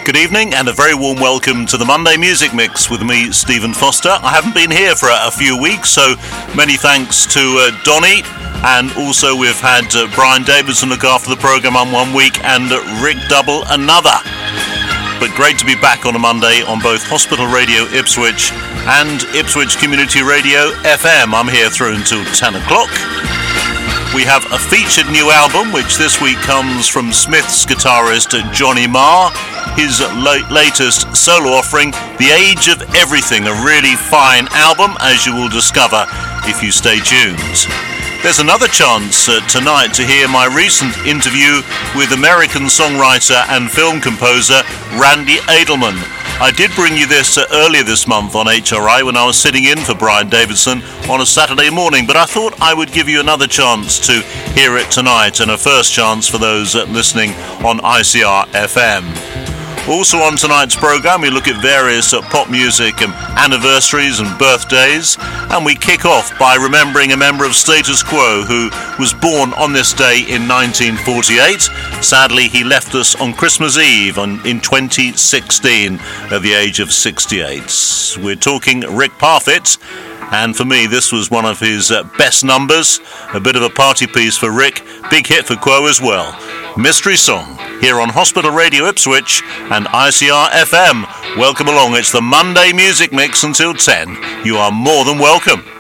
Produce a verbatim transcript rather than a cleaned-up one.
Good evening and a very warm welcome to the Monday Music Mix with me, Stephen Foster. I haven't been here for a, a few weeks, so many thanks to uh, Donny, and also we've had uh, Brian Davidson look after the programme on one week and uh, Rick Double another. But great to be back on a Monday on both Hospital Radio Ipswich and Ipswich Community Radio F M. I'm here through until ten o'clock. We have a featured new album, which this week comes from Smith's guitarist Johnny Marr. His la- latest solo offering, The Age of Everything, a really fine album, as you will discover if you stay tuned. There's another chance uh, tonight to hear my recent interview with American songwriter and film composer Randy Edelman. I did bring you this uh, earlier this month on H R I when I was sitting in for Brian Davidson on a Saturday morning, but I thought I would give you another chance to hear it tonight, and a first chance for those uh, listening on I C R F M. Also on tonight's programme, we look at various uh, pop music and anniversaries and birthdays, and we kick off by remembering a member of Status Quo who was born on this day in nineteen forty-eight. Sadly, he left us on Christmas Eve on, in twenty sixteen at the age of sixty-eight. We're talking Rick Parfitt, and for me this was one of his uh, best numbers, a bit of a party piece for Rick, big hit for Quo as well. Mystery Song, here on Hospital Radio Ipswich and I C R F M. Welcome along, it's the Monday Music Mix until ten. You are more than welcome.